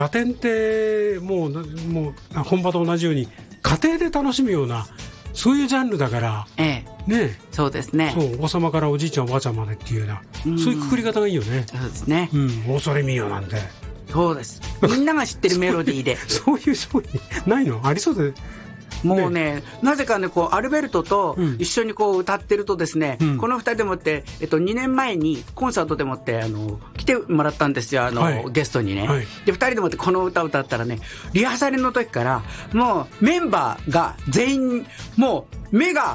ラテンってもう本場と同じように家庭で楽しむようなそういうジャンルだから、ね、 そうですね。 そう、お子様からおじいちゃんおばあちゃんまでっていうような、そういうくくり方がいいよね。 そうですね。 恐れみよなんて。 そうです。みんなが知ってるメロディーで。 そういう商品ないの？ありそうで。 もうね、なぜかね、こう、アルベルトと一緒にこう歌ってるとですね、この二人でもって、2年前にコンサートでもって、来てもらったんですよ、ゲストにね。で、二人でもってこの歌を歌ったらね、リハーサルの時から、もうメンバーが全員、もう目が、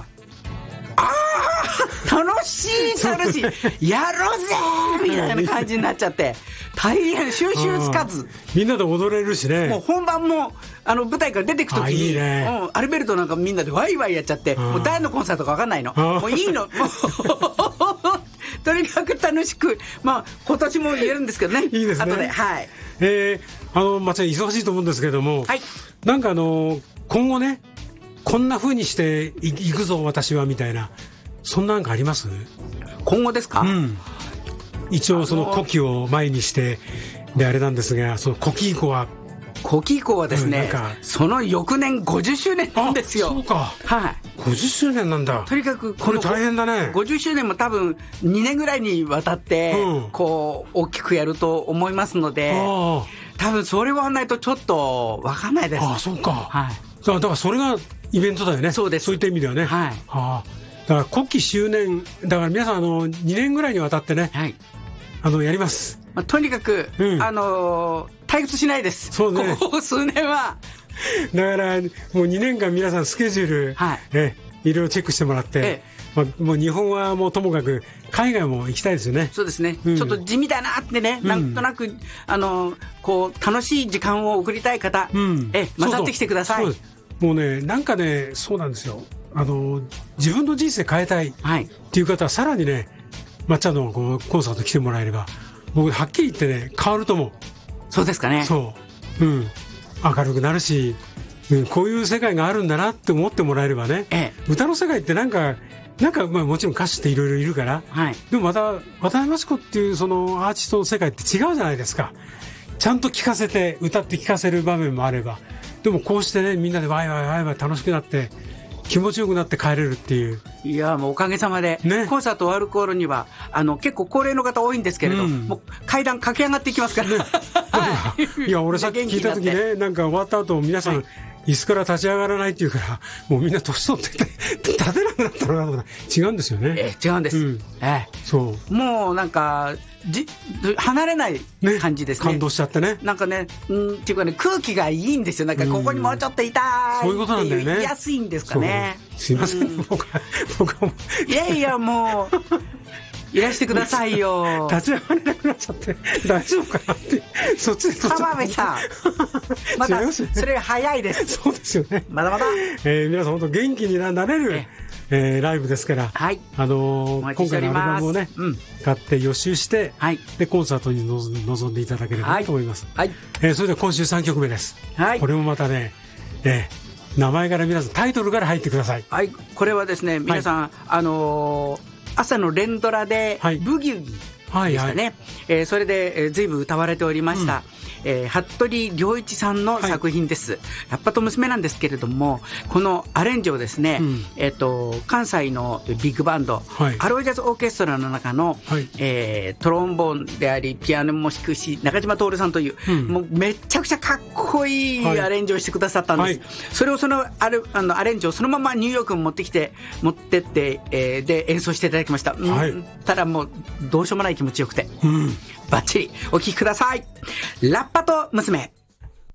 楽しい、やろうぜみたいな感じになっちゃって、大変収集つかず。 みんなで踊れるしね。 もう本番も舞台から出てくときに、アルベルトなんかみんなでワイワイやっちゃって、もう誰のコンサートか分かんないの。もういいの。とにかく楽しく、今年も言えるんですけどね。 いいですね。 後で、はい。 松井忙しいと思うんですけれども、 はい、 なんか今後ね、こんな風にしていくぞ私はみたいな、そんなんかあります？ 今後ですか？ 一応その古希を前にしてであれなんですが、その古希以降はですね、その翌年50周年なんですよ。 そうか。 はい。 50周年なんだ。 とにかくこれ大変だね。 50周年も多分2年ぐらいにわたって、こう大きくやると思いますので、多分それはないとちょっとわかんないです。 そうか。 はい。 だからそれがイベントだよね。 そうです。 そういった意味ではね。 はい。 だから古希周年だから皆さん2年ぐらいにわたってね、やります。 とにかく、退屈しないです。 そうね。 ここ数年は。 だからもう2年間皆さんスケジュール、いろいろチェックしてもらって、もう日本はもうともかく海外も行きたいですよね。 そうですね。ちょっと地味だなってね、なんとなくこう楽しい時間を送りたい方、混ざってきてください。 そうもうね、なんかね、そうなんですよ。自分の人生変えたいっていう方はさらにね、まっちゃんのコンサート来てもらえれば、僕はっきり言ってね、変わると思う。 そうですかね。 そう。明るくなるし、こういう世界があるんだなって思ってもらえればね、歌の世界ってなんかもちろん歌手っていろいろいるから、でもまた渡辺真知子っていうそのアーティストの世界って違うじゃないですか。ちゃんと聴かせて歌って聴かせる場面もあれば、でもこうしてね、みんなでワイワイワイワイ楽しくなって気持ちよくなって帰れるっていう。 いや、もうおかげさまで、コンサート終わる頃には結構高齢の方多いんですけれど、もう階段駆け上がっていきますから、 いや、俺さっき聞いた時ね、なんか終わった後皆さん、椅子から立ち上がらないっていうから、もうみんな年取って立てなくなったのかな。違うんですよね。 違うんです。そうもうなんか離れない感じですね。 感動しちゃってね。 なんかね、っていうかね、空気がいいんですよ。なんかここにもうちょっといたいっていう、そういうことなんだよね。言いやすいんですかね。 すいません、僕はもう。 いやもう。いらしてくださいよ。 立ち上がれなくなっちゃって大丈夫かなって。そっちで浜辺さん、まだそれ早いです。 そうですよね。 まだまだ。 皆さん本当元気になれるライブですから、今回のアルバムをね、買って予習して、でコンサートに臨んでいただければと思います。それでは今週3曲目です。これもまたね、名前から皆さんタイトルから入ってください。 これはですね、皆さん朝の連ドラでブギウギでしたね。それで随分歌われておりました。服部良一さんの作品です。ラッパと娘なんですけれども、このアレンジをですね、関西のビッグバンド、アロージャズオーケストラの中の、トロンボーンでありピアノも弾くし中島徹さんという、もうめちゃくちゃかっこいいアレンジをしてくださったんです。それをアレンジをそのままニューヨークに持ってって、で演奏していただきました。ただもうどうしようもない気持ちよくて、バッチリお聴きください。ラッパと娘。